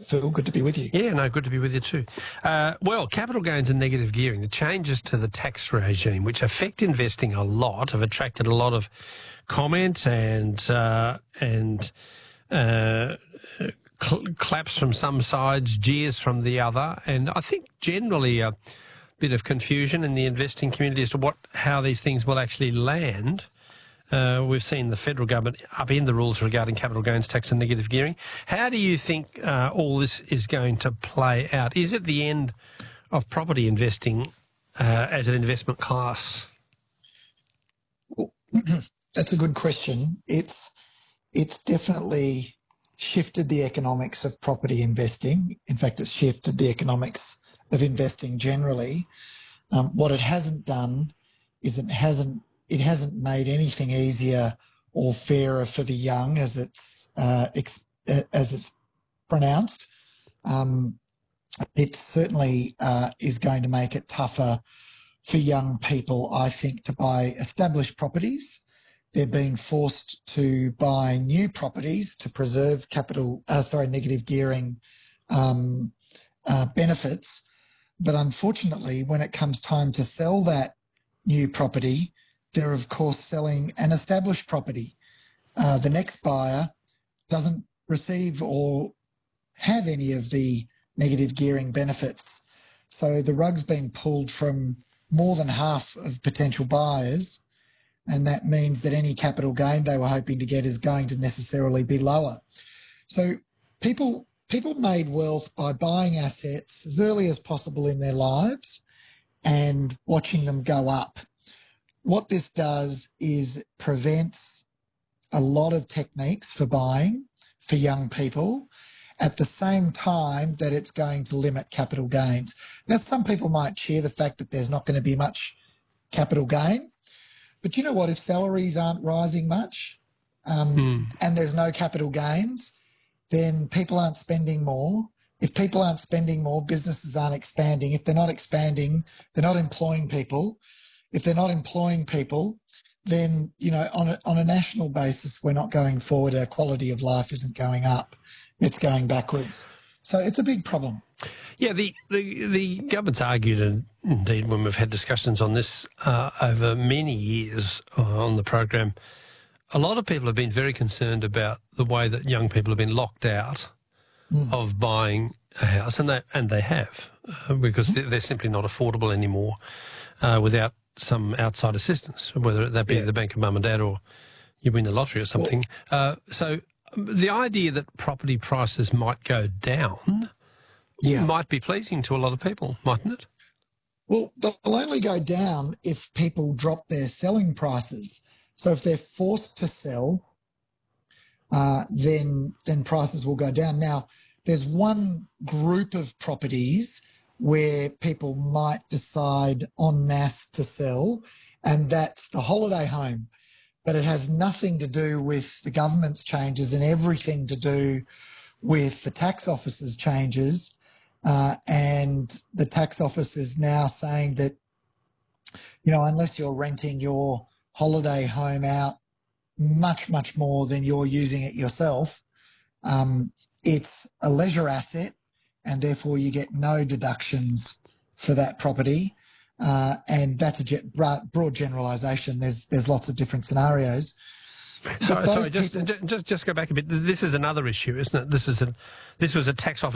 Phil. Good to be with you. Yeah, no, good to be with you too. Well, capital gains and negative gearing, the changes to the tax regime, which affect investing a lot, have attracted a lot of comment and claps from some sides, jeers from the other, and I think generally a bit of confusion in the investing community as to how these things will actually land. We've seen the federal government upend the rules regarding capital gains tax and negative gearing. How do you think all this is going to play out? Is it the end of property investing as an investment class? Well, that's a good question. It's definitely shifted the economics of property investing. In fact, it's shifted the economics of investing generally. What it hasn't done is it hasn't made anything easier or fairer for the young, as it's pronounced. It certainly is going to make it tougher for young people, I think, to buy established properties. They're being forced to buy new properties to preserve negative gearing benefits. But unfortunately, when it comes time to sell that new property, they're, of course, selling an established property. The next buyer doesn't receive or have any of the negative gearing benefits. So the rug's been pulled from more than half of potential buyers, and that means that any capital gain they were hoping to get is going to necessarily be lower. So people made wealth by buying assets as early as possible in their lives and watching them go up. What this does is it prevents a lot of techniques for buying for young people at the same time that it's going to limit capital gains. Now, some people might cheer the fact that there's not going to be much capital gain, but you know what? If salaries aren't rising much and there's no capital gains, then people aren't spending more. If people aren't spending more, businesses aren't expanding. If they're not expanding, they're not employing people. If they're not employing people, then, you know, on a national basis, we're not going forward. Our quality of life isn't going up. It's going backwards. So it's a big problem. Yeah, the government's argued, and indeed when we've had discussions on this over many years on the program, a lot of people have been very concerned about the way that young people have been locked out of buying a house, and they have, because they're simply not affordable anymore without some outside assistance, whether that be the bank of mum and dad or you win the lottery or something. So the idea that property prices might go down might be pleasing to a lot of people, mightn't it? Well, they'll only go down if people drop their selling prices. So if they're forced to sell, then prices will go down. Now, there's one group of properties where people might decide en masse to sell, and that's the holiday home. But it has nothing to do with the government's changes and everything to do with the tax office's changes. And the tax office is now saying that, you know, unless you're renting your holiday home out much, much more than you're using it yourself, it's a leisure asset, and therefore you get no deductions for that property. And that's a broad generalisation. There's lots of different scenarios. Sorry, just go back a bit. This is another issue, isn't it? This was a tax office